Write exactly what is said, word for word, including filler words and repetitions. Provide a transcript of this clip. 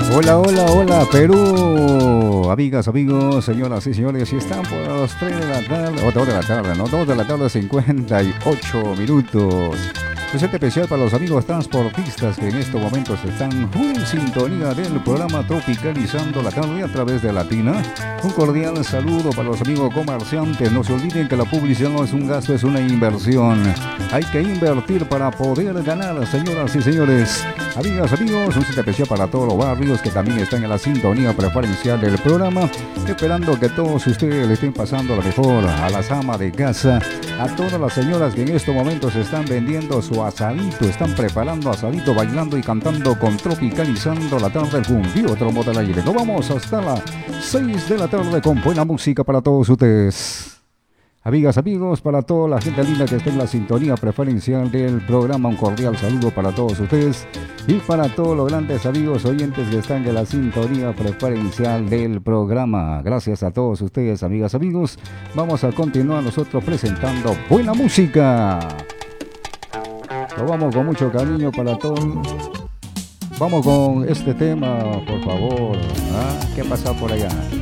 Hola, hola, hola, Perú. Amigas, amigos, señoras y señores, si están por las tres de la tarde, o dos de la tarde, no, dos de la tarde, cincuenta y ocho minutos. Presente especial para los amigos transportistas que en estos momentos están en sintonía del programa Tropicalizando la Tarde a través de Latina. Un cordial saludo para los amigos comerciantes. No se olviden que la publicidad no es un gasto, es una inversión. Hay que invertir para poder ganar, señoras y señores. Amigas, amigos, un presente especial para todos los barrios que también están en la sintonía preferencial del programa. Esperando que todos ustedes le estén pasando lo mejor a las amas de casa, a todas las señoras que en estos momentos están vendiendo su asadito, están preparando asadito, bailando y cantando con Tropicalizando la Tarde junto otro modo del aire. Nos vamos hasta las seis de la tarde con buena música para todos ustedes. Amigas, amigos, para toda la gente linda que está en la sintonía preferencial del programa, un cordial saludo para todos ustedes y para todos los grandes amigos oyentes que están en la sintonía preferencial del programa. Gracias a todos ustedes, amigas, amigos. Vamos a continuar nosotros presentando buena música. Lo vamos con mucho cariño para todos. Vamos con este tema, por favor. ¿Ah? ¿Qué ha pasado por allá?